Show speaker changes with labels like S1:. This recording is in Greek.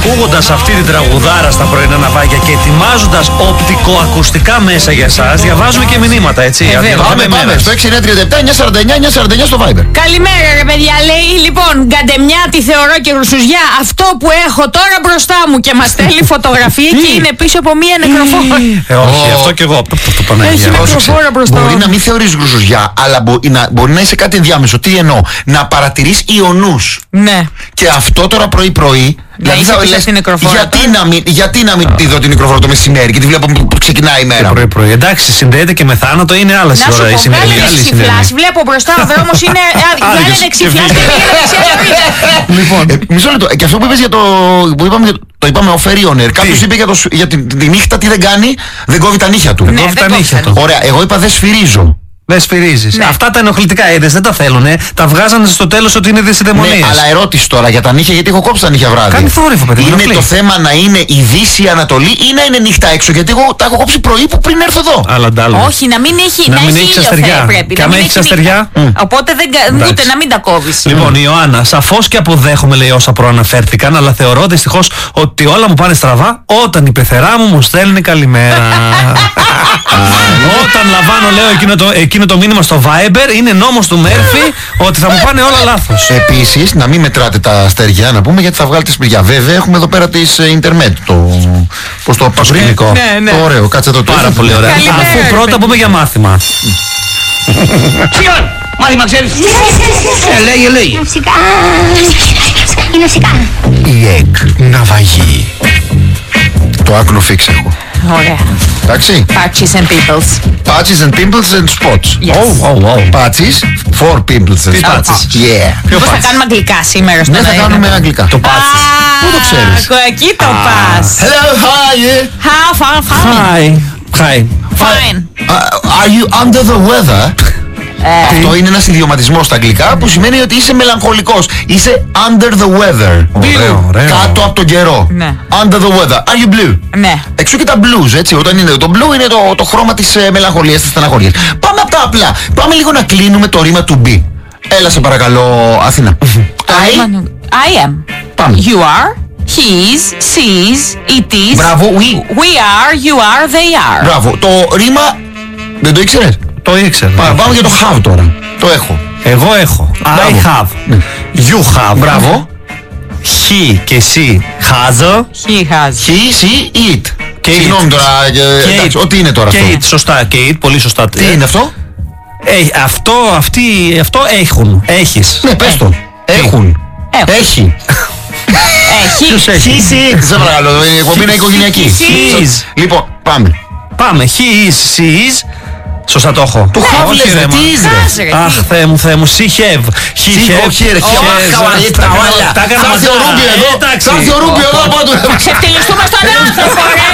S1: ακούγοντας αυτή την τραγουδάρα στα πρωινά ναυάγια και ετοιμάζοντας οπτικοακουστικά μέσα για εσάς, διαβάζουμε και μηνύματα, έτσι.
S2: Πάμε στο 6937-949-949 στο Viber.
S3: Καλημέρα ρε παιδιά, λέει λοιπόν Γκαντεμιά τη θεωρώ και ρουσουζιά. Αυτό που έχω τώρα μπροστά μου και μας στέλνει φωτογραφία και είναι πίσω από μία νεκροφόρα.
S1: Όχι, αυτό κι εγώ.
S3: Έχει νεκροφόρα μπροστά.
S2: Μπορεί να μην θεωρείς γρουσουζιά, αλλά μπορεί να είσαι κάτι ενδιάμεσο. Τι εννοώ, να παρατηρείς ιονούς.
S3: Ναι.
S2: Και αυτό τώρα πρωί-πρωί. Δηλαδή θα λες, γιατί να μην τη δω την νεκροφόρα το μεσημέρι και τη βλέπω που ξεκινάει η μέρα.
S1: Πρωί-πρωί. Εντάξει, συνδέεται και με θάνατο, είναι άλλα ώρα η συνέντευξη.
S3: Βλέπω μπροστά ο δρόμος είναι. Βγάλει ξυφλάς και πήγαινε.
S2: Λοιπόν, μισό λεπτό. Και αυτό που είπες για το. Που είπαμε, το είπαμε off air on air. Κάποιος είπε για τη νύχτα τι δεν κάνει, δεν κόβει τα νύχια του. Ωραία, εγώ είπα δεν σφυρίζω.
S1: Δεν σφυρίζεις. Ναι. Αυτά τα ενοχλητικά είδες δεν τα θέλουνε. Τα βγάζανε στο τέλος ότι είναι δυσυδαιμονίες.
S2: Ναι, αλλά ερώτηση τώρα για τα νύχια, γιατί έχω κόψει τα νύχια βράδυ.
S1: Κάνει θόρυβο, παιδί.
S2: Είναι το θέμα να είναι η Δύση, η Ανατολή ή να είναι νύχτα έξω. Γιατί εγώ τα έχω κόψει πρωί που πριν έρθω εδώ.
S3: Όχι, να μην έχει
S1: αστεριά.
S3: Πρέπει.
S1: Και αν έχει αστεριά.
S3: Οπότε ούτε να μην τα κόβεις.
S1: Λοιπόν, Ιωάννα, σαφώς και αποδέχομαι, λέει, όσα προαναφέρθηκαν, αλλά θεωρώ δυστυχώς ότι όλα μου πάνε στραβά όταν η πεθερά μου στέλνει καλημέρα. Όταν λαμβάνω, λέω, εκείνο το μήνυμα στο Viber, είναι νόμος του Μέρφυ ότι θα μου πάνε όλα λάθος.
S2: Επίσης, να μην μετράτε τα αστέρια, να πούμε, γιατί θα βγάλετε σπηριά. Βέβαια, έχουμε εδώ πέρα της Ιντερνετ, πώς το πασχολικό.
S3: Ναι.
S2: Το ωραίο, κάτσε το
S1: πάρα πολύ ωραία. Αφού πρώτα πούμε για μάθημα.
S4: Σιγά, μάθημα ξέρεις. Λέγε.
S5: Είναι φυσικά.
S2: Η ΕΚ ναυαγή. Το άκνο φίξ έχω.
S3: Ωραία.
S2: Εντάξει.
S3: Patches and pimples.
S2: Patches and pimples and spots.
S3: Yes.
S2: Patches for pimples and spots. Yeah.
S3: Πώς θα κάνουμε αγγλικά σήμερα στο
S2: Δεν θα κάνουμε αγγλικά.
S1: Το patches.
S2: Πού το ξέρεις?
S3: Εκεί το πας.
S2: Hello, how are you?
S1: Hi.
S3: Fine.
S2: Are you under the weather? Αυτό είναι ένας ιδιωματισμός στα αγγλικά που σημαίνει ότι είσαι μελαγχολικός. Είσαι under the weather.
S1: Ωραίο.
S2: Κάτω από τον καιρό.
S3: Ναι.
S2: Under the weather. Are you blue?
S3: Ναι.
S2: Εξού και τα blues, έτσι. Όταν είναι το blue είναι το χρώμα της μελαγχολίας, της στεναχωριάς. Πάμε από τα απλά. Πάμε λίγο να κλείνουμε το ρήμα του be. Έλα σε παρακαλώ, Αθήνα.
S3: I am.
S2: Πάμε.
S3: You are. He's, she's, it is.
S2: Μπράβο, we.
S3: We are, you are, they are.
S2: Μπράβο. Το ρήμα δεν το ήξερες?
S1: Το ήξερα.
S2: Πάμε για το have τώρα. Το έχω.
S1: Εγώ έχω. I have. You have.
S2: Μπράβο.
S1: He και she has.
S3: He has.
S2: He, she, it. Συγγνώμη τώρα. Εντάξει, ό,τι είναι τώρα αυτό.
S1: Kate, σωστά. Kate, πολύ σωστά.
S2: Τι είναι αυτό?
S1: Αυτό έχουν. Έχεις.
S2: Ναι, πες το. Έχουν. Έχει.
S1: Ποιος έχει?
S2: Σε παρακαλώ, η εκπομπή είναι οικογενειακή. Λοιπόν, πάμε.
S1: He is, she is. Σωστά το έχω.
S2: Το have λες, τι είσαι?
S1: Αχ, Θεέ μου, she have.
S2: Όχι ρε, τα έκανα
S1: μαζί.
S2: Θα έρθει ο Ρούμπι εδώ από του.
S3: Θα ξεφτυλιστούμε στον άνθρωπο ρε.